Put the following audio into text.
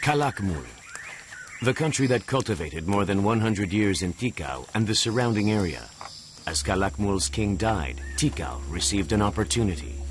Calakmul, the country that cultivated more than 100 years in Tikal and the surrounding area. As Calakmul's king died, Tikal received an opportunity.